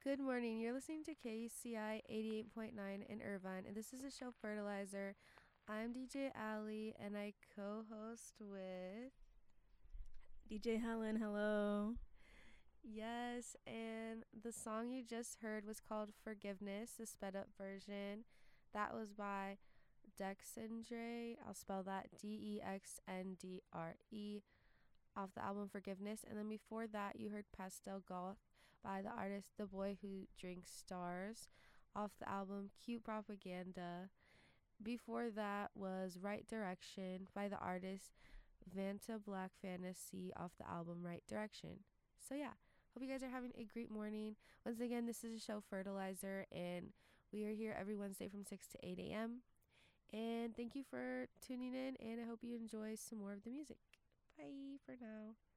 Good morning. You're listening to KCI 88.9 in Irvine, and this is the show Fertilizer. I'm DJ Ali, and I co host with. DJ Helen, hello. Yes, and the song you just heard was called Forgiveness, the sped up version. That was by Dexendre. I'll spell that Dexndre off the album Forgiveness. And then before that, you heard Pastel Goth by the artist The Boy Who Drinks Stars off the album Cute Propaganda. Before that was Right Direction by the artist Vanta Black Fantasy off the album Right Direction. So, yeah, hope you guys are having a great morning. Once again, this is a show Fertilizer, and we are here every Wednesday from 6 to 8 a.m. And thank you for tuning in, and I hope you enjoy some more of the music. Bye for now.